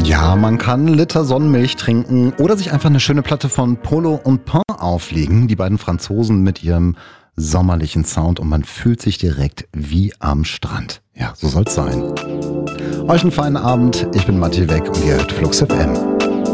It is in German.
Ja, man kann Liter Sonnenmilch trinken oder sich einfach eine schöne Platte von Polo und Pain auflegen. Die beiden Franzosen mit ihrem sommerlichen Sound und man fühlt sich direkt wie am Strand. Ja, so soll's sein. Euch einen feinen Abend. Ich bin Matti Weck und ihr hört Flux FM.